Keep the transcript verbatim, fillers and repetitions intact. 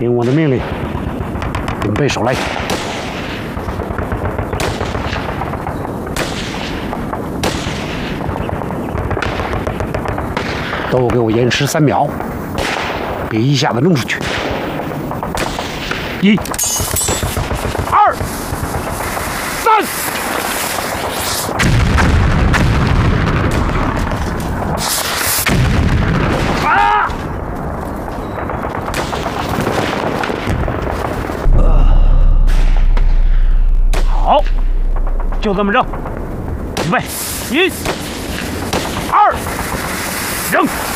听我的命令，准备手雷。都给我延迟三秒，别一下子扔出去。一、二、三。 好，就这么扔。准备，一、二，扔。